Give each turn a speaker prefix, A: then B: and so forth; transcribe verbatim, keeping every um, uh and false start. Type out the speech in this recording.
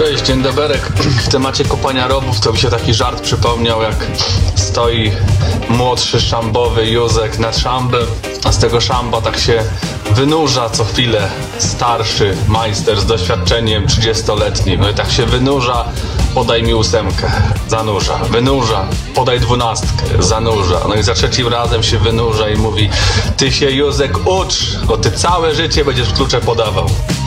A: Cześć, dzień doberek. W temacie kopania rowów to mi się taki żart przypomniał, jak stoi młodszy szambowy Józek nad szambem, a z tego szamba tak się wynurza co chwilę starszy majster z doświadczeniem trzydziestoletnim. No i tak się wynurza, podaj mi ósemkę, zanurza, wynurza, podaj dwunastkę, zanurza. No i za trzecim razem się wynurza i mówi: ty się, Józek, ucz, bo ty całe życie będziesz klucze podawał.